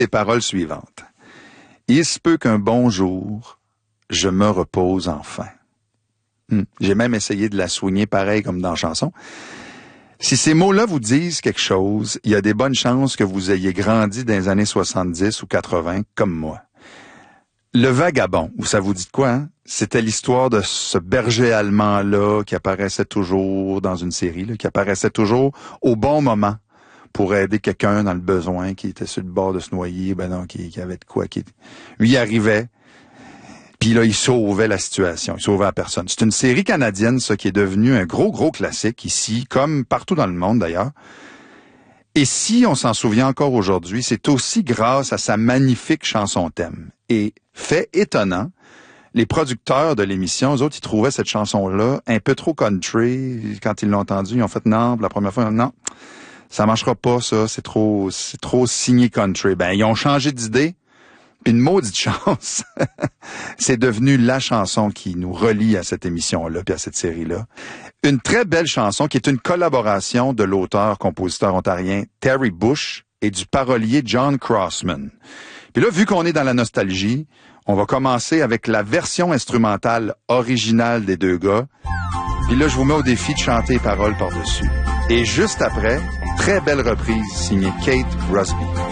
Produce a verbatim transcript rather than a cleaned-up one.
les paroles suivantes. Il se peut qu'un bon jour, je me repose enfin. Hmm. J'ai même essayé de la soigner pareil comme dans la chanson. Si ces mots-là vous disent quelque chose, il y a des bonnes chances que vous ayez grandi dans les années soixante-dix ou quatre-vingts comme moi. Le vagabond, ça vous dit de quoi, hein? C'était l'histoire de ce berger allemand-là qui apparaissait toujours dans une série, là, qui apparaissait toujours au bon moment pour aider quelqu'un dans le besoin, qui était sur le bord de se noyer, ben non, qui, qui avait de quoi, qui lui il arrivait, puis là, il sauvait la situation, il sauvait la personne. C'est une série canadienne, ça, qui est devenue un gros, gros classique ici, comme partout dans le monde d'ailleurs. Et si on s'en souvient encore aujourd'hui, c'est aussi grâce à sa magnifique chanson-thème. Et fait étonnant, les producteurs de l'émission, eux autres, ils trouvaient cette chanson-là un peu trop country. Quand ils l'ont entendue, ils ont fait non, la première fois, non, ça marchera pas, ça, c'est trop, c'est trop signé country. Ben, ils ont changé d'idée, puis une maudite chance. C'est devenu la chanson qui nous relie à cette émission-là, puis à cette série-là. Une très belle chanson qui est une collaboration de l'auteur-compositeur ontarien Terry Bush et du parolier John Crossman. Puis là, vu qu'on est dans la nostalgie, on va commencer avec la version instrumentale originale des deux gars. Puis là, je vous mets au défi de chanter les paroles par-dessus. Et juste après, très belle reprise signée Kate Rusby.